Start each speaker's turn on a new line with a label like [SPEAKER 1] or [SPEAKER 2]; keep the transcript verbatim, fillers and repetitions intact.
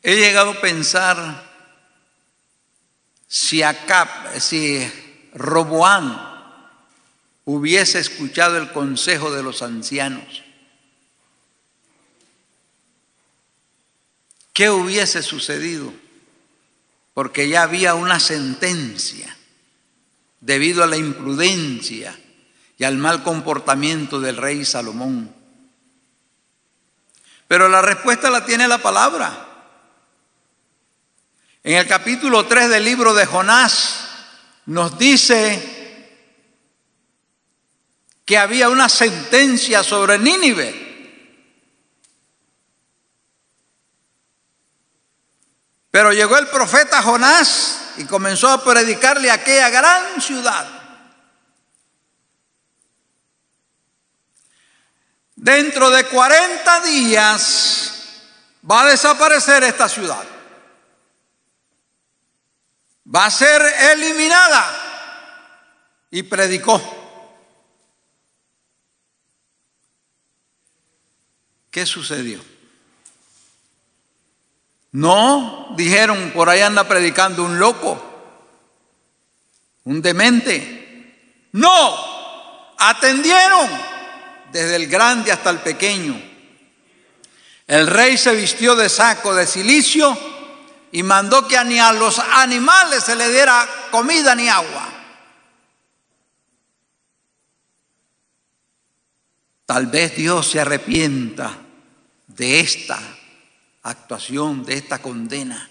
[SPEAKER 1] He llegado a pensar si Acab, si Roboam hubiese escuchado el consejo de los ancianos, ¿qué hubiese sucedido? Porque ya había una sentencia debido a la imprudencia y al mal comportamiento del rey Salomón. Pero la respuesta la tiene la palabra. En el capítulo tres del libro de Jonás nos dice que había una sentencia sobre Nínive. Pero llegó el profeta Jonás y comenzó a predicarle a aquella gran ciudad. Dentro de cuarenta días va a desaparecer esta ciudad. Va a ser eliminada. Y predicó. ¿Qué sucedió? No, dijeron, por ahí anda predicando un loco, un demente. No, atendieron desde el grande hasta el pequeño. El rey se vistió de saco de cilicio y mandó que ni a los animales se le diera comida ni agua. Tal vez Dios se arrepienta de esta actuación, de esta condena.